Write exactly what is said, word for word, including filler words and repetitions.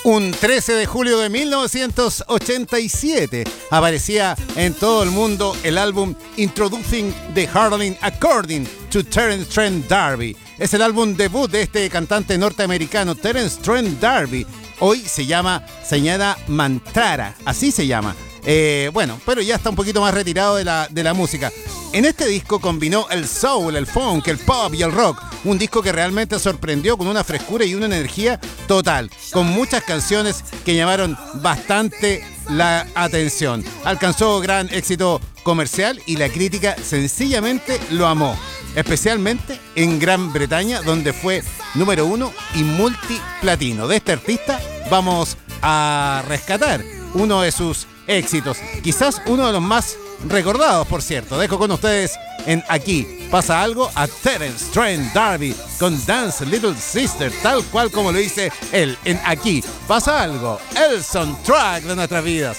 Un trece de julio de mil novecientos ochenta y siete aparecía en todo el mundo el álbum Introducing the Harlem According to Terence Trent D'Arby. Es el álbum debut de este cantante norteamericano, Terence Trent D'Arby. Hoy se llama Señora Mantara, así se llama. Eh, bueno, pero ya está un poquito más retirado de la, de la música. En este disco combinó el soul, el funk, el pop y el rock. Un disco que realmente sorprendió con una frescura y una energía total, con muchas canciones que llamaron bastante la atención. Alcanzó gran éxito comercial y la crítica sencillamente lo amó, especialmente en Gran Bretaña, donde fue número uno y multiplatino. De este artista vamos a rescatar uno de sus éxitos, quizás uno de los más recordados, por cierto. Dejo con ustedes en Aquí Pasa Algo a Terence Trent D'Arby con Dance Little Sister, tal cual como lo dice él en Aquí Pasa Algo, el soundtrack de nuestras vidas.